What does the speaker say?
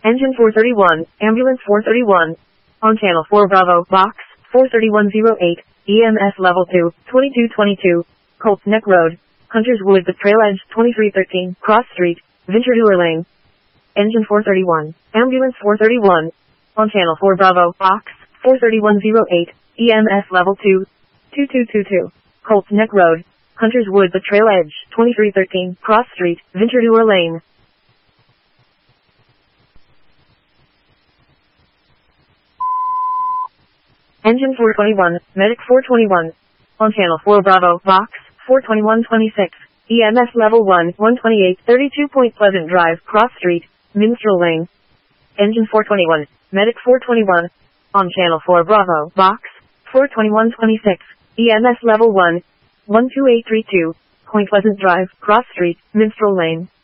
Engine 431, Ambulance 431. On Channel 4 Bravo, Box 43108, EMS Level 2, 2222, Colts Neck Road, Hunters Wood, The Trail Edge 2313, Cross Street, Venture Lane. Engine 431, Ambulance 431. On Channel 4 Bravo, Box 43108, EMS Level 2, 2222, Colts Neck Road, Hunters Wood, The Trail Edge 2313, Cross Street, Venture Lane. Engine 421, Medic 421. On Channel 4 Bravo, Box 42126, EMS Level 1, 128, 32 Point Pleasant Drive, Cross Street, Minstrel Lane. Engine 421, Medic 421. On Channel 4 Bravo, Box 42126, EMS Level 1, 12832, Point Pleasant Drive, Cross Street, Minstrel Lane.